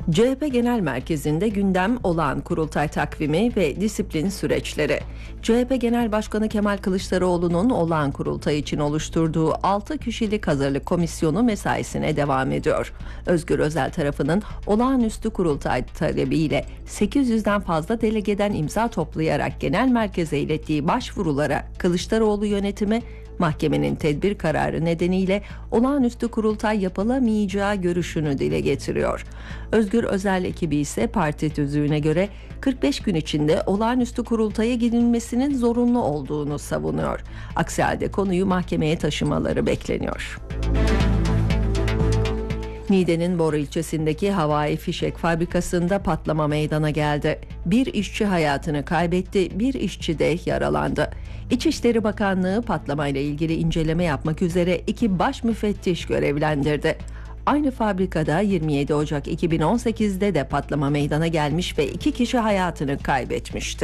CHP Genel Merkezi'nde gündem olağan kurultay takvimi ve disiplin süreçleri. CHP Genel Başkanı Kemal Kılıçdaroğlu'nun olağan kurultay için oluşturduğu 6 kişilik hazırlık komisyonu mesaisine devam ediyor. Özgür Özel tarafının olağanüstü kurultay talebiyle 800'den fazla delegeden imza toplayarak genel merkeze ilettiği başvurulara Kılıçdaroğlu yönetimi mahkemenin tedbir kararı nedeniyle olağanüstü kurultay yapılamayacağı görüşünü dile getiriyor. Özgür Özel ekibi ise parti tüzüğüne göre 45 gün içinde olağanüstü kurultaya gidilmesinin zorunlu olduğunu savunuyor. Aksi halde konuyu mahkemeye taşımaları bekleniyor. Niğde'nin Bor ilçesindeki havai fişek fabrikasında patlama meydana geldi. Bir işçi hayatını kaybetti, bir işçi de yaralandı. İçişleri Bakanlığı patlamayla ilgili inceleme yapmak üzere 2 baş müfettiş görevlendirdi. Aynı fabrikada 27 Ocak 2018'de de patlama meydana gelmiş ve 2 kişi hayatını kaybetmişti.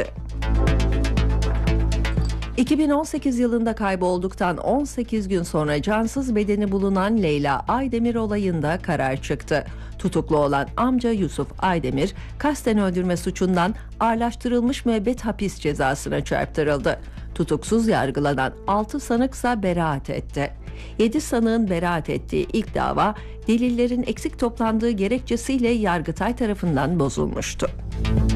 2018 yılında kaybolduktan 18 gün sonra cansız bedeni bulunan Leyla Aydemir olayında karar çıktı. Tutuklu olan amca Yusuf Aydemir, kasten öldürme suçundan ağırlaştırılmış müebbet hapis cezasına çarptırıldı. Tutuksuz yargılanan 6 sanıksa beraat etti. 7 sanığın beraat ettiği ilk dava, delillerin eksik toplandığı gerekçesiyle Yargıtay tarafından bozulmuştu.